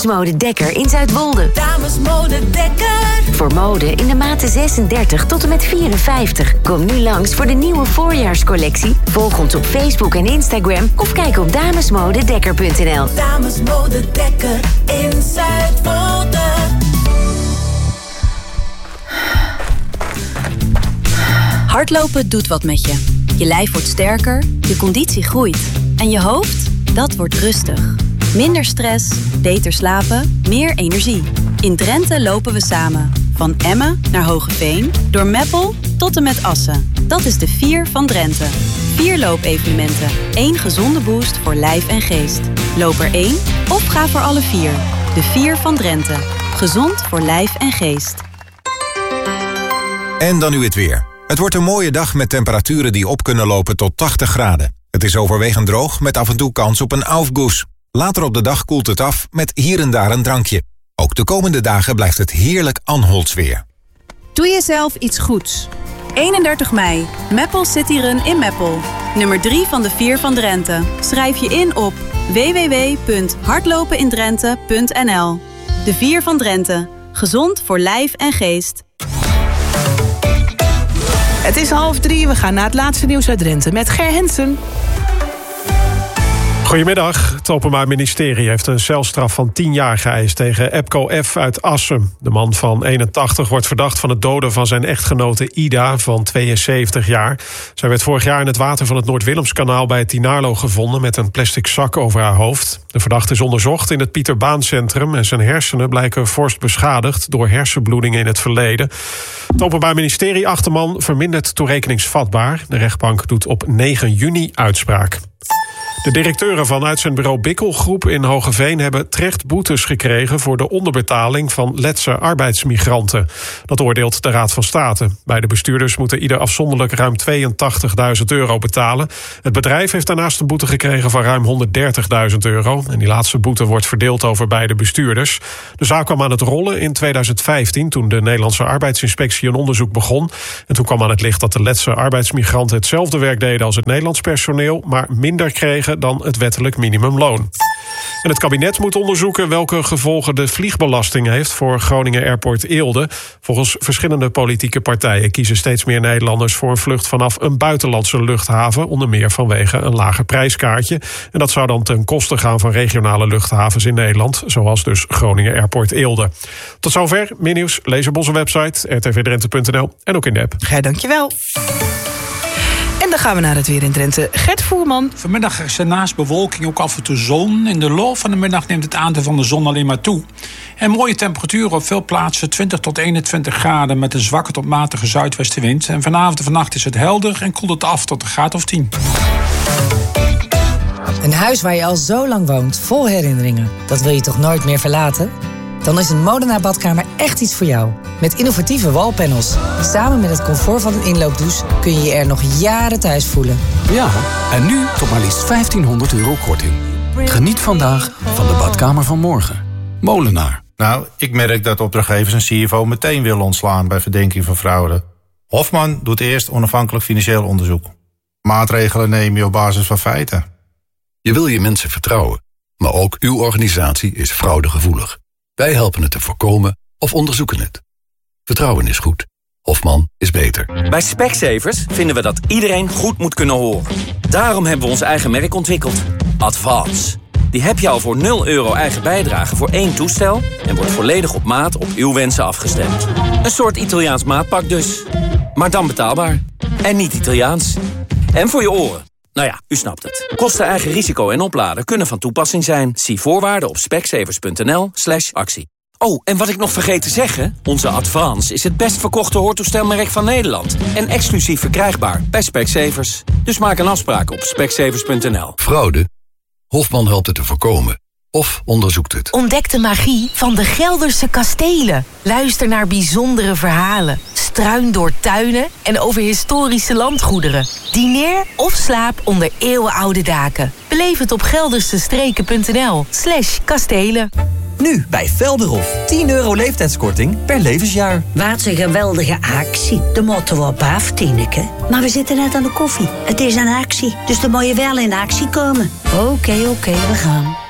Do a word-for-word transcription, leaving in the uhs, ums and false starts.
Damesmode Dekker in Zuidwolde. Damesmode Dekker. Voor mode in de maten zesendertig tot en met vierenvijftig. Kom nu langs voor de nieuwe voorjaarscollectie. Volg ons op Facebook en Instagram of kijk op damesmodedekker punt n l. Damesmode Dekker in Zuidwolde. Hardlopen doet wat met je. Je lijf wordt sterker, je conditie groeit. En je hoofd, dat wordt rustig. Minder stress, beter slapen, meer energie. In Drenthe lopen we samen. Van Emmen naar Hogeveen, door Meppel tot en met Assen. Dat is de Vier van Drenthe. Vier loopevenementen. Eén gezonde boost voor lijf en geest. Loop er één of ga voor alle vier. De Vier van Drenthe. Gezond voor lijf en geest. En dan nu het weer. Het wordt een mooie dag met temperaturen die op kunnen lopen tot tachtig graden. Het is overwegend droog met af en toe kans op een aufguss. Later op de dag koelt het af met hier en daar een drankje. Ook de komende dagen blijft het heerlijk Anholtsweer. Doe jezelf iets goeds. eenendertig mei, Meppel City Run in Meppel. Nummer drie van de Vier van Drenthe. Schrijf je in op w w w punt hardlopenindrenthe punt n l. De Vier van Drenthe. Gezond voor lijf en geest. Het is half drie, we gaan naar het laatste nieuws uit Drenthe met Ger Hensen. Goedemiddag. Het Openbaar Ministerie heeft een celstraf van tien jaar geëist tegen Epco F. uit Assen. De man van eenentachtig wordt verdacht van het doden van zijn echtgenote Ida van tweeënzeventig jaar. Zij werd vorig jaar in het water van het Noord-Willemskanaal bij het Tinarlo gevonden met een plastic zak over haar hoofd. De verdachte is onderzocht in het Pieter Baan Centrum en zijn hersenen blijken forst beschadigd door hersenbloedingen in het verleden. Het Openbaar Ministerie acht de man verminderd toerekeningsvatbaar. De rechtbank doet op negen juni uitspraak. De directeuren van uitzendbureau Bikkelgroep in Hogeveen hebben terecht boetes gekregen voor de onderbetaling van Letse arbeidsmigranten. Dat oordeelt de Raad van State. Beide bestuurders moeten ieder afzonderlijk ruim tweeëntachtigduizend euro betalen. Het bedrijf heeft daarnaast een boete gekregen van ruim honderddertigduizend euro. En die laatste boete wordt verdeeld over beide bestuurders. De zaak kwam aan het rollen in tweeduizend vijftien toen de Nederlandse arbeidsinspectie een onderzoek begon. En toen kwam aan het licht dat de Letse arbeidsmigranten hetzelfde werk deden als het Nederlands personeel, maar minder kregen dan het wettelijk minimumloon. En het kabinet moet onderzoeken welke gevolgen de vliegbelasting heeft voor Groningen Airport Eelde. Volgens verschillende politieke partijen kiezen steeds meer Nederlanders voor een vlucht vanaf een buitenlandse luchthaven, onder meer vanwege een lager prijskaartje. En dat zou dan ten koste gaan van regionale luchthavens in Nederland, zoals dus Groningen Airport Eelde. Tot zover, meer nieuws, lees op onze website r t v drenthe punt n l en ook in de app. Gij, dankjewel. En dan gaan we naar het weer in Drenthe. Gert Voerman. Vanmiddag is er naast bewolking ook af en toe zon. In de loop van de middag neemt het aantal van de zon alleen maar toe. En mooie temperaturen op veel plaatsen, twintig tot eenentwintig graden... met een zwakke tot matige zuidwestenwind. En vanavond en vannacht is het helder en koelt het af tot een graad of tien. Een huis waar je al zo lang woont, vol herinneringen. Dat wil je toch nooit meer verlaten? Dan is een Molenaar badkamer echt iets voor jou. Met innovatieve wallpanels. Samen met het comfort van een inloopdouche kun je je er nog jaren thuis voelen. Ja, en nu tot maar liefst vijftienhonderd euro korting. Geniet vandaag van de badkamer van morgen. Molenaar. Nou, ik merk dat opdrachtgevers een C F O meteen willen ontslaan bij verdenking van fraude. Hofman doet eerst onafhankelijk financieel onderzoek. Maatregelen neem je op basis van feiten. Je wil je mensen vertrouwen, maar ook uw organisatie is fraudegevoelig. Wij helpen het te voorkomen of onderzoeken het. Vertrouwen is goed. Hofman is beter. Bij Specsavers vinden we dat iedereen goed moet kunnen horen. Daarom hebben we ons eigen merk ontwikkeld. Advance. Die heb je al voor nul euro eigen bijdrage voor één toestel... en wordt volledig op maat op uw wensen afgestemd. Een soort Italiaans maatpak dus. Maar dan betaalbaar. En niet Italiaans. En voor je oren. Nou ja, u snapt het. Kosten, eigen risico en opladen kunnen van toepassing zijn. Zie voorwaarden op specsavers punt n l slash actie. Oh, en wat ik nog vergeet te zeggen... onze Advance is het best verkochte hoortoestelmerk van Nederland... en exclusief verkrijgbaar bij Specsavers. Dus maak een afspraak op specsavers punt n l. Fraude? Hofman helpt het te voorkomen. Of onderzoekt het. Ontdek de magie van de Gelderse kastelen. Luister naar bijzondere verhalen. Struin door tuinen en over historische landgoederen. Dineer of slaap onder eeuwenoude daken. Beleef het op geldersestreken punt n l slash kastelen. Nu bij Velderhof. tien euro leeftijdskorting per levensjaar. Wat een geweldige actie. De motto op af, Tineke. Maar we zitten net aan de koffie. Het is een actie, dus dan moet je wel in actie komen. Oké, okay, oké, okay, we gaan.